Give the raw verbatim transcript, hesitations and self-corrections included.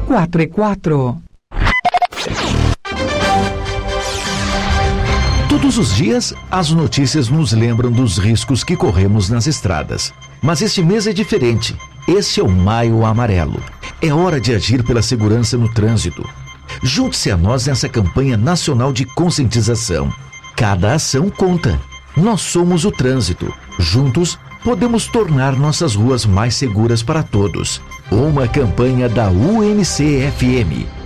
quatro e quatro. Todos os dias, as notícias nos lembram dos riscos que corremos nas estradas. Mas este mês é diferente. Este é o Maio Amarelo. É hora de agir pela segurança no trânsito. Junte-se a nós nessa campanha nacional de conscientização. Cada ação conta. Nós somos o trânsito. Juntos, podemos tornar nossas ruas mais seguras para todos. Uma campanha da U N C F M.